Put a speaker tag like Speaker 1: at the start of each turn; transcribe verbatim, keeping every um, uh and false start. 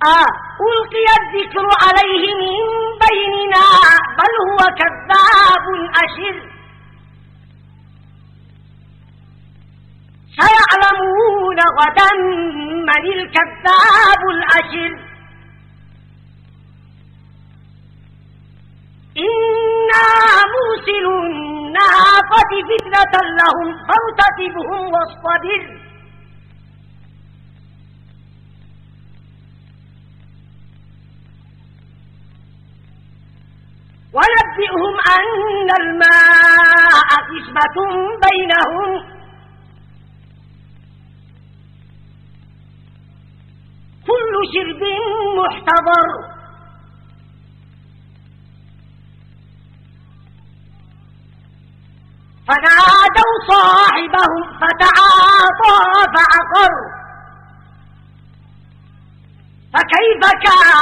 Speaker 1: آه ألقي الذكر عليه من بيننا بل هو كذاب أشر سيعلمون غدا من الكذاب الأشر إنا مرسل الناقة فتنة لهم فارتقبهم واصطبر ونبئهم أن الماء قسمة بينهم كل شرب محتضر فنادوا صاحبهم فتعاطى فعقر فكيف كان